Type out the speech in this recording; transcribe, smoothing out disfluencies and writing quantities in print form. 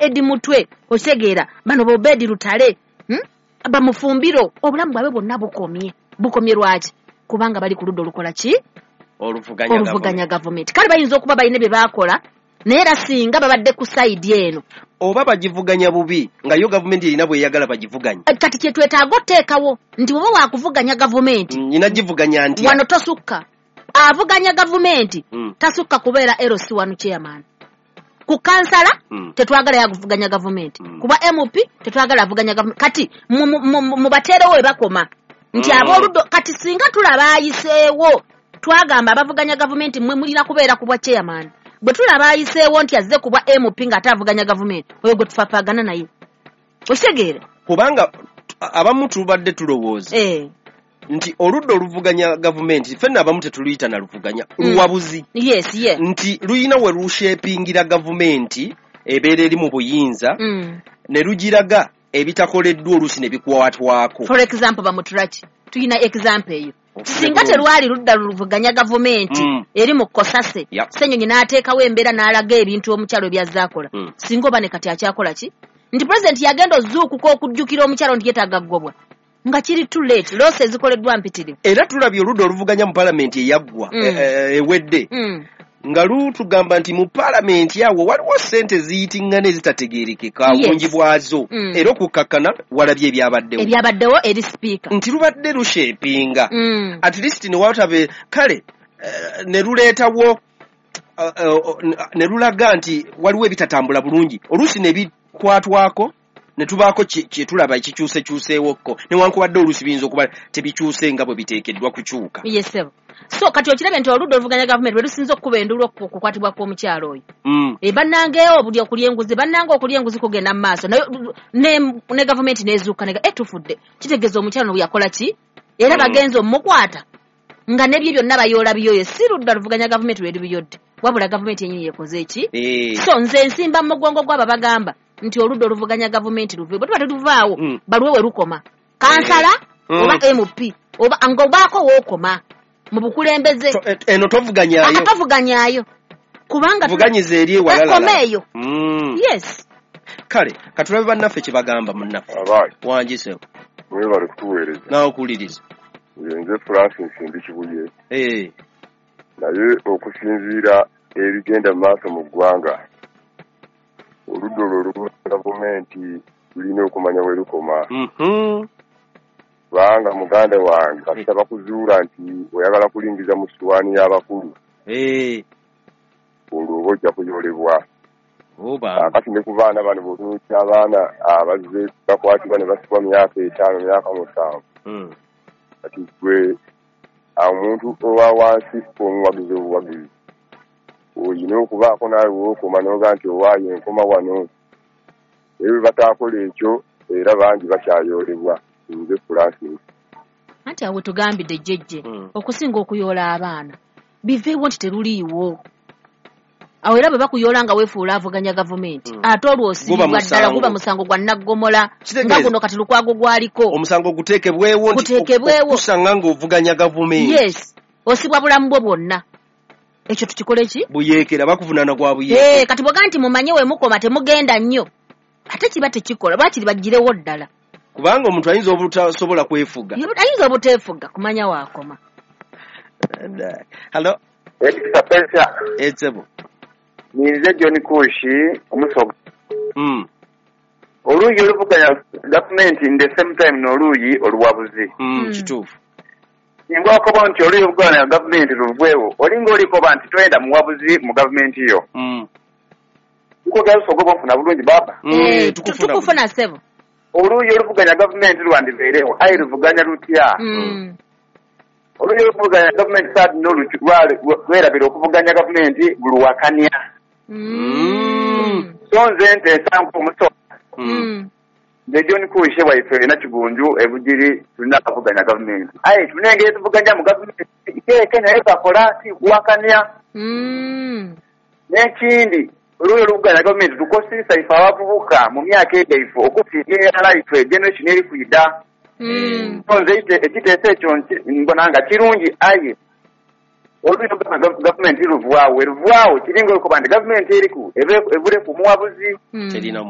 Edi Mutwe osegeera bano Bobedi Lutale bamufumbiro obulamu bwabe bonna bukomye lwaki kubanga bali ku luddo lukola ki oluvuganya government kale bayinza okuba balina bye bakola naye era singa babadde ku side eno oba bagivuganya bubi nga yo government erina bwe eyagala bagivuganya kati kye twetaaga oteekawo nti woba wakuvuganya government nyina givuganya nti wano tosukka avuganya government tasukka kubeera LC wanu chairman ku kansala tetwagala yakuvuganya government kuba MP tetwagala avuganya government kati mu bateerewo we bakoma nti ab'oluddo kati singa tulaba ayiseewo twagamba abavuganya government mwe mulina kubeera ku bwa chairman bwe tulaba ayiseewo nti azze ku bwa MP nga atavuganya government oyo gwe tufafaagana naye okitegeera kubanga abamu tubadde tulowooza nti oluddo oluvuganya government fenna abamu tetuluyita na luvuganya luwabuzi nti luyina we lushepingira government ebeera eri mu buyinza ne lugiraga ebitakoleddwa olusi ne bikwatwako for example bamutulaki tuyina example eyo singa terwali ludda luvuganya government eri mu Kosase Ssenyonyi n'ateekawo embeera n'alaga ebintu omukyalo byazaakola singa oba ne kati akyakola ki nti president yagenda ozuukuka okujjukira omukyalo nti yeetaaga ggobwa nga kiri too late lose ezikoleddwa mpitirivu era tulabye oludda oluvuganya mu parliament eyaggwa ewedde nga lutugamba nti mu parliament awo waliwo ssente ziyitingana ezitategeerekeka bungi bwazo era okukakkana walabye ebyabaddewo eri speaker nti lubadde lushepinga at least ne watabe kale ne luleetawo ne lulaga nti waliwo ebitatambula bulungi oluusi ne bikwatwako ne tubaako kye tulaba ekikyusekyuseewokko newankubadde oluusi biyinza okuba tebikyuse nga bwe biteekeddwa kukyuka so kati okirabye nti oludda oluvuganya gavumenti lwe lusinza okukuba endulu okukwatibwa kw'omukyalo oyo bannangeyo obuli okulya enguzi bannanga okulya enguzi kugenda mu maaso ne gavumenti n'ezuuka tufudde kitegeeza omukyalo bwe yakola ki era bagenza omukwata nga nebyo byonna bayoola biyoyo si ludda luvuganya gavumenti lweri biyodde wabula gavumenti yenyini yekoze eki so nze nsimba mu mugongo gw'abo bagamba nti oludda oluvuganya gavumenti luve bwe tuba tetuvaawo baluwe we lukoma kansala oba MP oba nga obaako wookoma mu bukulembeze eno tovuganyaayo kubanga vuganyiza eri ewalala komeeyo yes kale katulabe bannaffe kye bagamba munnaffe wangisewo webale kutuweereza nawe okuwuliriza nze Francis Nsimbi Kibuye naye okusinziira ebigenda mu maaso mu ggwanga oludda olwo gavumenti lulina okumanya we lukoma kubanga muganda wange kasita bakuzuula nti oyagala kulingiza mu ssuwaani y'abakulu olwo oba ojja kuyoolebwa kati ne ku baana bano bwetunuukya abaana abazze bakwatibwa ne basibwa myaka 5 myaka 7 kati gwe omuntu owa wansi omuwagizi obuwagizi oyina okubaako naawe wookoma n'oga nti owaayo enkoma wano ebyo bataakola ekyo era bangi bakyayoolebwa nze Francis anti awe tugambidde jjejje okusinga okuyoola abaana biveewo nti teruliiwo awo era bwe bakuyoola nga weefuula avuganya gavumenti ate olwosibwa ddala guba musango gwa naggomola nga guno kati lukwago gwaliko omusango guteekebwewo okusanga ng'ovuganya gavumenti yes osibwa bulamu bwo bwonna ekyo tukikole ki buyeekera bakuvunaana gwa buyeekera kati bwaga nti mumanye we mukoma temugenda nnyo ate kiba tekikola bakiri bagirewo ddala kubanga omuntu ayinza obutasobola kwefuga ayinza obuteefuga kumanya waakoma Hello Etsebo Nize John Kushi omusoga oluuyi oluvuganya gavumenti in the same time n'oluuyi oluwabuzi kituufu singa okoba nti oluuyi oluvuganya gavumenti luvwewo olinga olikoba nti toyenda muwabuzi mu gavumenti yo tukogera lusogoba ofuna bulungi baba tukufuna ssebo oluuyi oluvuganya gavumenti lwandibeerewo ayi luvuganya lutya oluuyi oluvuganya gavumenti saadi lwerabira okuvuganya gavumenti buluwakanya so nze nti ensango omusoga nze John Kushi waife nakigunju ebugiri tulina akavuganya gavumenti ayi tunengeri tuvuganya mu gavumenti ikeeke naye bakola si kuwakanya n'ekindi oluuyi oluvuganya gavumenti tukosisa ife abavubuka mu myaka egaife okufiira ife generation eri kwida so nze ekiteesa ekyo mbona nga kirungi aye oluuyi oluvuganya gavumenti luvaawo kiringa olwokuba nti gavumenti eriku ebule ku muwabuzi